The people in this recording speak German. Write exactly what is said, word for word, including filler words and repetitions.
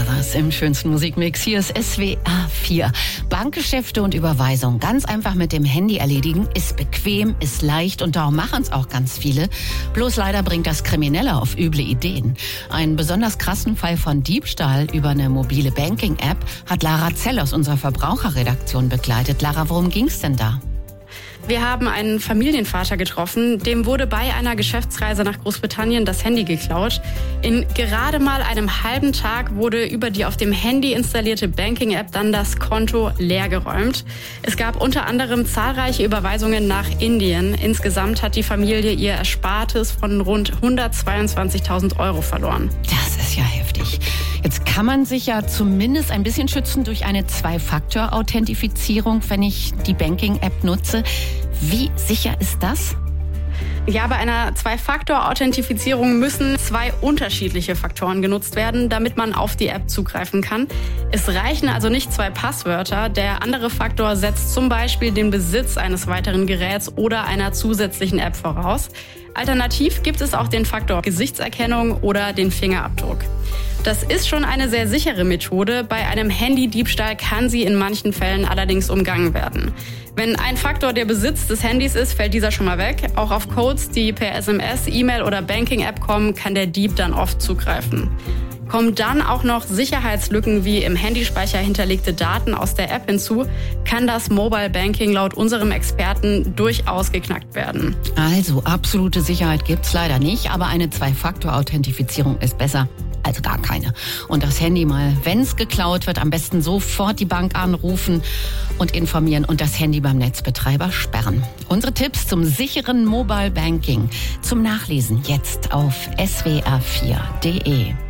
Brothers im schönsten Musikmix. Hier ist S W R vier. Bankgeschäfte und Überweisung ganz einfach mit dem Handy erledigen, ist bequem, ist leicht und darum machen es auch ganz viele. Bloß leider bringt das Kriminelle auf üble Ideen. Einen besonders krassen Fall von Diebstahl über eine mobile Banking-App hat Lara Zell aus unserer Verbraucherredaktion begleitet. Lara, worum ging's denn da? Wir haben einen Familienvater getroffen, dem wurde bei einer Geschäftsreise nach Großbritannien das Handy geklaut. In gerade mal einem halben Tag wurde über die auf dem Handy installierte Banking-App dann das Konto leergeräumt. Es gab unter anderem zahlreiche Überweisungen nach Indien. Insgesamt hat die Familie ihr Erspartes von rund hundertzweiundzwanzigtausend Euro verloren. Das ist ja heftig. Jetzt kann man sich ja zumindest ein bisschen schützen durch eine Zwei-Faktor-Authentifizierung, wenn ich die Banking-App nutze. Wie sicher ist das? Ja, bei einer Zwei-Faktor-Authentifizierung müssen zwei unterschiedliche Faktoren genutzt werden, damit man auf die App zugreifen kann. Es reichen also nicht zwei Passwörter. Der andere Faktor setzt zum Beispiel den Besitz eines weiteren Geräts oder einer zusätzlichen App voraus. Alternativ gibt es auch den Faktor Gesichtserkennung oder den Fingerabdruck. Das ist schon eine sehr sichere Methode. Bei einem Handydiebstahl kann sie in manchen Fällen allerdings umgangen werden. Wenn ein Faktor der Besitz des Handys ist, fällt dieser schon mal weg. Auch auf Codes, die per S M S, E-Mail oder Banking-App kommen, kann der Dieb dann oft zugreifen. Kommen dann auch noch Sicherheitslücken wie im Handyspeicher hinterlegte Daten aus der App hinzu, kann das Mobile Banking laut unserem Experten durchaus geknackt werden. Also absolute Sicherheit gibt's leider nicht, aber eine Zwei-Faktor-Authentifizierung ist besser als gar keine. Und das Handy mal, wenn's geklaut wird, am besten sofort die Bank anrufen und informieren und das Handy beim Netzbetreiber sperren. Unsere Tipps zum sicheren Mobile Banking zum Nachlesen jetzt auf S W R vier Punkt de.